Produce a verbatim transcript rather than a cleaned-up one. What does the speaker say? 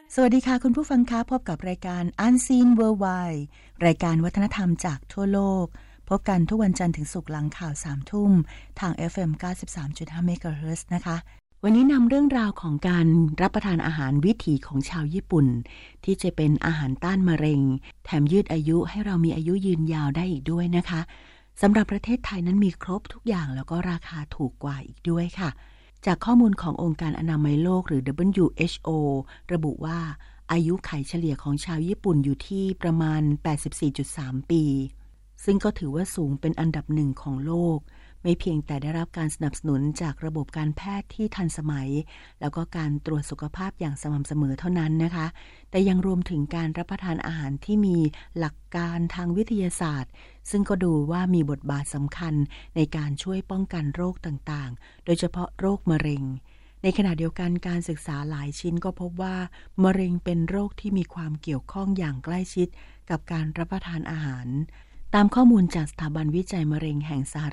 สวัสดีค่ะคุณผู้ฟังคะพบกับรายการ Unseen Worldwide รายการวัฒนธรรมจากทั่วโลกพบกันทุกวันจันทร์ถึงศุกร์หลังข่าวสามทุ่มทาง เอฟ เอ็ม เก้าสิบสามจุดห้า เมกะเฮิรตซ์ นะคะวันนี้นำเรื่องราวของการรับประทานอาหารวิถีของชาวญี่ปุ่นที่จะเป็นอาหารต้านมะเร็งแถมยืดอายุให้เรามีอายุยืนยาวได้อีกด้วยนะคะสำหรับประเทศไทยนั้นมีครบทุกอย่างแล้วก็ราคาถูกกว่าอีกด้วยค่ะจากข้อมูลขององค์การอนามัยโลกหรือ ดับเบิลยู เอช โอ ระบุว่าอายุขัยเฉลี่ยของชาวญี่ปุ่นอยู่ที่ประมาณ แปดสิบสี่จุดสาม ปีซึ่งก็ถือว่าสูงเป็นอันดับหนึ่งของโลกไม่เพียงแต่ได้รับการสนับสนุนจากระบบการแพทย์ที่ทันสมัยแล้วก็การตรวจสุขภาพอย่างสม่ำเสมอเท่านั้นนะคะแต่ยังรวมถึงการรับประทานอาหารที่มีหลักการทางวิทยาศาสตร์ซึ่งก็ดูว่ามีบทบาทสำคัญในการช่วยป้องกันโรคต่างๆโดยเฉพาะโรคมะเร็งในขณะเดียวกันการศึกษาหลายชิ้นก็พบว่ามะเร็งเป็นโรคที่มีความเกี่ยวข้องอย่างใกล้ชิดกับการรับประทานอาหารตามข้อมูลจากสถาบันวิจัยมะเร็งแห่งสห